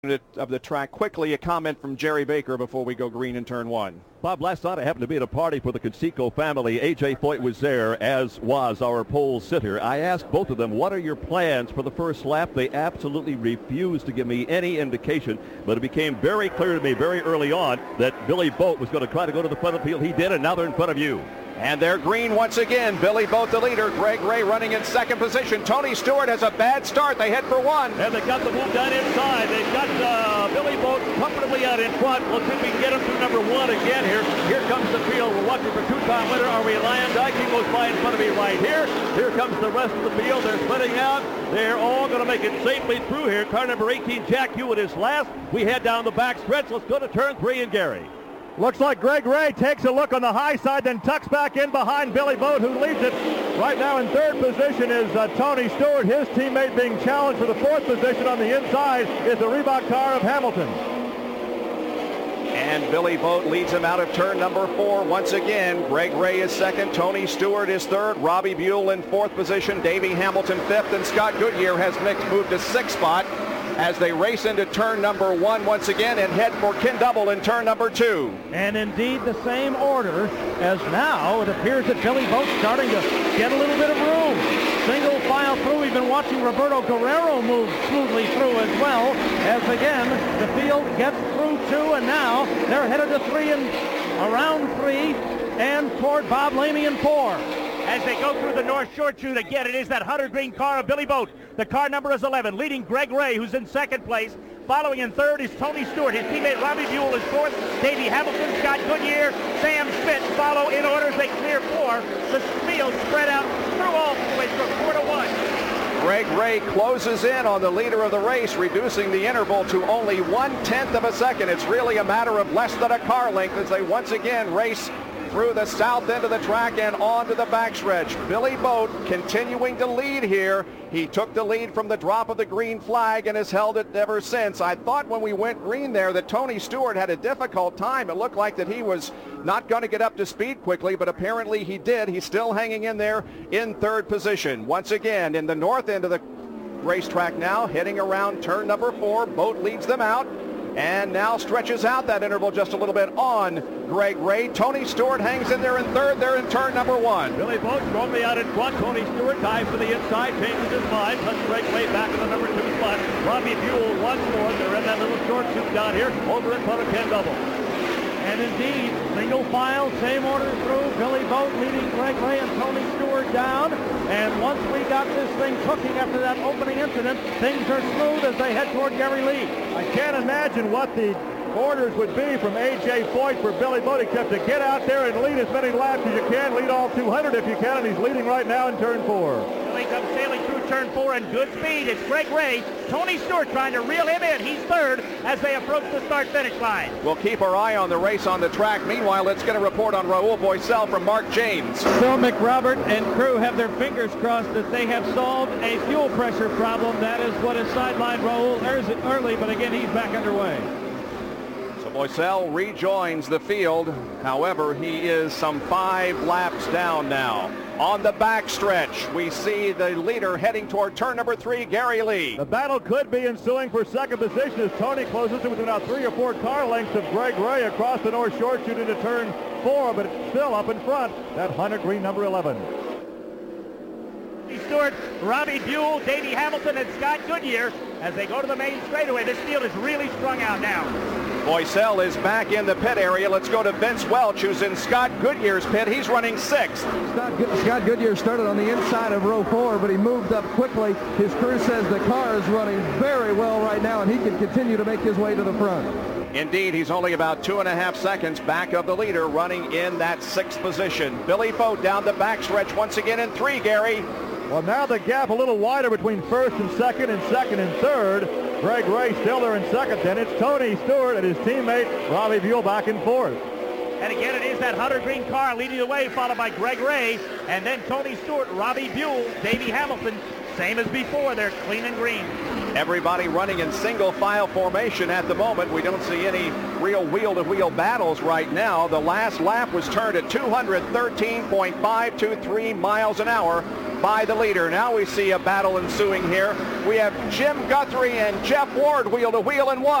of the track. Quickly, a comment from Jerry Baker before we go green in turn one. Bob, last night I happened to be at a party for the Conseco family. A.J. Foyt was there, as was our pole sitter. I asked both of them, what are your plans for the first lap? They absolutely refused to give me any indication, but it became very clear to me very early on that Billy Boat was going to try to go to the front of the field. He did, and now they're in front of you. And they're green once again. Billy Boat the leader. Greg Ray running in second position. Tony Stewart has a bad start. They head for one. And they got the move down inside. They've got Billy Boat comfortably out in front. We'll see if we can get him to number one again here. Here comes the field. We're watching for two-time winner. Are we Lion Dyke? He goes by in front of me right here. Here comes the rest of the field. They're splitting out. They're all going to make it safely through here. Car number 18, Jack Hewitt, is last. We head down the back stretch. Let's go to turn 3 and Gary. Looks like Greg Ray takes a look on the high side, then tucks back in behind Billy Boat, who leads it. Right now in third position is Tony Stewart. His teammate being challenged for the fourth position on the inside is the Reebok car of Hamilton. And Billy Boat leads him out of turn number 4 once again. Greg Ray is second. Tony Stewart is third. Robbie Buell in fourth position. Davey Hamilton fifth. And Scott Goodyear has moved to sixth spot as they race into turn number 1 once again and head for Ken Double in turn number 2. And indeed the same order as now. It appears that Billy Boat's starting to get a little bit of room. Single file through. We've been watching Roberto Guerrero move smoothly through as well, as again the field gets through 2, and now they're headed to 3 and around 3 and toward Bob Lamey in 4. As they go through the North Shore Chute again, it is that Hunter Green car of Billy Boat. The car number is 11, leading Greg Ray, who's in second place. Following in third is Tony Stewart. His teammate Robbie Buell is fourth. Davey Hamilton, Scott Goodyear, Sam Schmidt follow in order as they clear 4. The field spread out through all the way from 4 to 1. Greg Ray closes in on the leader of the race, reducing the interval to only 1/10 of a second. It's really a matter of less than a car length as they once again race through the south end of the track and onto the backstretch. Billy Boat continuing to lead here. He took the lead from the drop of the green flag and has held it ever since. I thought when we went green there that Tony Stewart had a difficult time. It looked like that he was not going to get up to speed quickly, but apparently he did. He's still hanging in there in third position. Once again, in the north end of the racetrack now, heading around turn number 4. Boat leads them out and now stretches out that interval just a little bit on Greg Ray. Tony Stewart hangs in there in third. They're in turn number 1. Billy Boat strongly out in front. Tony Stewart dives to the inside, changes his mind, puts Greg Ray back in the number 2 spot. Robbie Buell once more. They're in that little short chute down here, over in front of Ken Double. And indeed, single file, same order through. Billy Boat leading Greg Ray and Tony Stewart down. And once we got this thing cooking after that opening incident, things are smooth as they head toward Gary Lee. I can't imagine what the orders would be from A.J. Foyt for Billy Boat, except to get out there and lead as many laps as you can, lead all 200 if you can, and he's leading right now in turn 4. Billy comes sailing through turn 4 in good speed. It's Greg Ray. Tony Stewart trying to reel him in. He's third as they approach the start-finish line. We'll keep our eye on the race on the track. Meanwhile, let's get a report on Raul Boisel from Mark James. Phil McRobert and crew have their fingers crossed that they have solved a fuel pressure problem. That is what has sidelined Raul early, but again, he's back underway. Boisel rejoins the field. However, he is some 5 laps down now. On the backstretch, we see the leader heading toward turn number 3, Gary Lee. The battle could be ensuing for second position as Tony closes it within about 3 or 4 car lengths of Greg Ray across the North Shore Chute into turn 4, but it's still up in front, that Hunter Green number 11. Stewart, Robbie Buell, Davey Hamilton, and Scott Goodyear as they go to the main straightaway. This field is really strung out now. Boisel is back in the pit area. Let's go to Vince Welch, who's in Scott Goodyear's pit. He's running 6th. Scott Goodyear started on the inside of row 4, but he moved up quickly. His crew says the car is running very well right now, and he can continue to make his way to the front. Indeed, he's only about 2.5 seconds back of the leader, running in that 6th position. Billy Boat down the backstretch once again in 3, Gary. Well, now the gap a little wider between first and second and third. Greg Ray still there in second. Then it's Tony Stewart and his teammate Robbie Buell back in fourth. And again, it is that Hunter Green car leading the way, followed by Greg Ray, and then Tony Stewart, Robbie Buell, Davey Hamilton. Same as before, they're clean and green. Everybody running in single file formation at the moment. We don't see any real wheel-to-wheel battles right now. The last lap was turned at 213.523 miles an hour. by the leader. Now we see a battle ensuing here. We have Jim Guthrie and Jeff Ward wheel to wheel in one.